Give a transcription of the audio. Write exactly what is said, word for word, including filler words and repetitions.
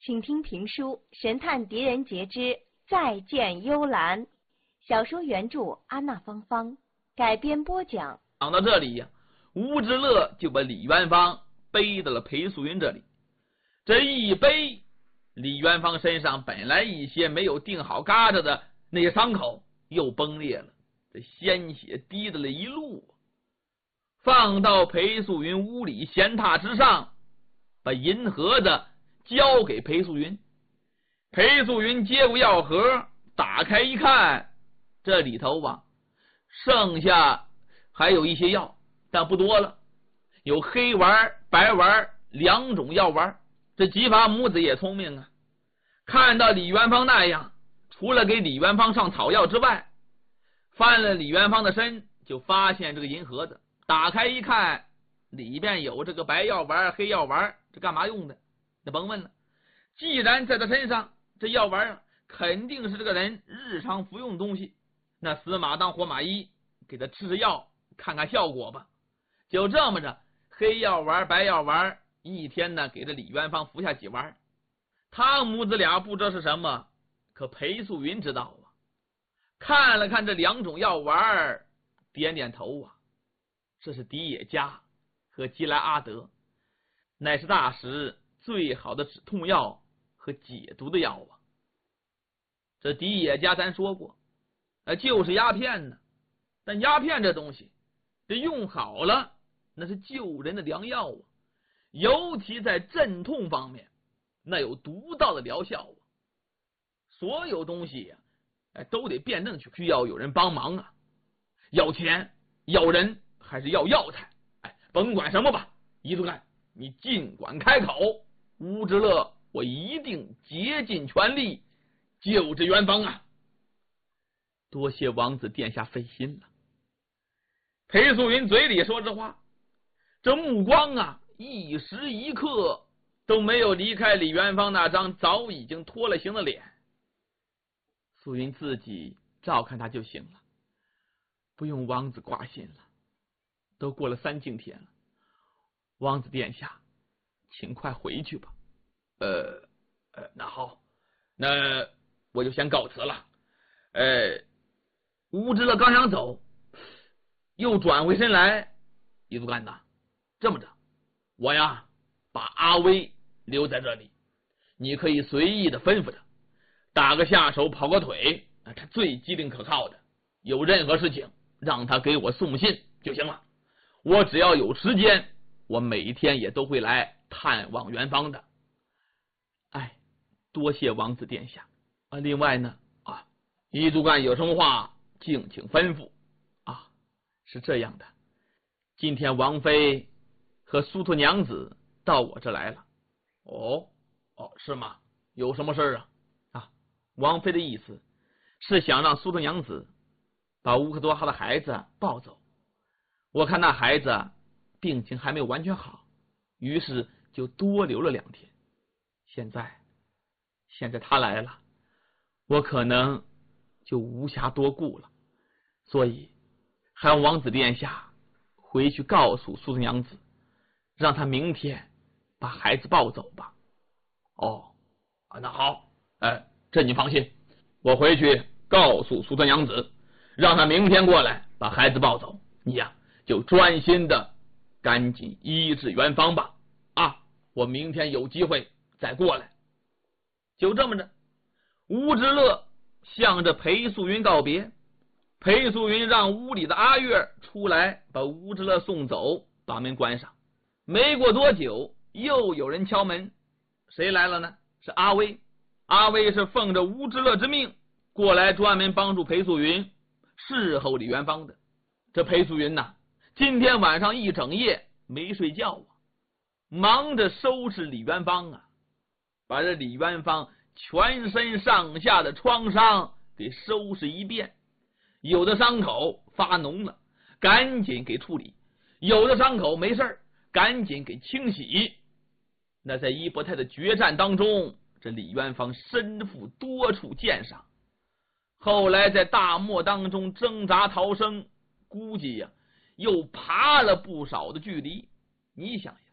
请听评书《神探狄仁杰之再见幽兰》，小说原著安娜芳芳，改编播讲。 讲到这里呀、啊，吴之乐就把李元芳背到了裴素云这里。这一背，李元芳身上本来一些没有定好嘎着的那些伤口又崩裂了，这鲜血滴的了一路。放到裴素云屋里闲榻之上，把银盒子交给裴素云。裴素云接过药盒，打开一看，这里头啊剩下还有一些药，但不多了，有黑丸、白丸两种药丸。这吉法母子也聪明啊，看到李元芳那样，除了给李元芳上草药之外，翻了李元芳的身，就发现这个银盒子，打开一看，里边有这个白药丸、黑药丸，这干嘛用的？那甭问了，既然在他身上，这药丸肯定是这个人日常服用的东西，那死马当活马医，给他吃吃药看看效果吧。就这么着，黑药丸、白药丸一天呢给这李元芳服下几丸。他母子俩不知道是什么，可裴素云知道啊。看了看这两种药丸，点点头啊，这是迪野加和基莱阿德，乃是大使最好的止痛药和解毒的药啊。这迪野加咱说过，呃，就是鸦片呢。但鸦片这东西，这用好了，那是救人的良药啊。尤其在镇痛方面，那有独到的疗效啊。所有东西呀、啊，都得辩证去，需要有人帮忙啊。要钱，要人，还是要药材？哎，甭管什么吧，一度干，你尽管开口。吴之乐，我一定竭尽全力救治元芳啊！多谢王子殿下费心了。裴素云嘴里说这话，这目光啊，一时一刻都没有离开李元芳那张早已经脱了形的脸。素云自己照看他就行了，不用王子挂心了。都过了三更天了，王子殿下，请快回去吧。呃呃，那好，那我就先告辞了。呃，吴之乐刚想走，又转回身来，一族干的，这么着，我呀把阿威留在这里，你可以随意的吩咐他，打个下手，跑个腿，他最机灵可靠的，有任何事情让他给我送信就行了。我只要有时间，我每天也都会来探望元芳的。哎，多谢王子殿下啊！另外呢，啊，一族干有什么话，敬请吩咐啊。是这样的，今天王妃和苏特娘子到我这来了。哦哦，是吗？有什么事啊？啊，王妃的意思是想让苏特娘子把乌克多哈的孩子抱走。我看那孩子病情还没有完全好，于是就多留了两天。现在现在他来了，我可能就无暇多顾了，所以还望王子殿下回去告诉苏特娘子，让他明天把孩子抱走吧。哦，啊，那好，哎，这你放心，我回去告诉苏特娘子，让他明天过来把孩子抱走。你呀、啊，就专心的赶紧医治元芳吧。啊，我明天有机会再过来。就这么着，吴之乐向着裴素云告别。裴素云让屋里的阿月出来把吴之乐送走，把门关上。没过多久，又有人敲门。谁来了呢？是阿威。阿威是奉着吴之乐之命过来专门帮助裴素云侍候李元芳的。这裴素云呐，今天晚上一整夜没睡觉啊，忙着收拾李元芳啊，把这李元芳全身上下的创伤给收拾一遍。有的伤口发脓了，赶紧给处理；有的伤口没事，赶紧给清洗。那在伊伯泰的决战当中，这李元芳身负多处箭伤，后来在大漠当中挣扎逃生，估计呀、啊、又爬了不少的距离。你想呀，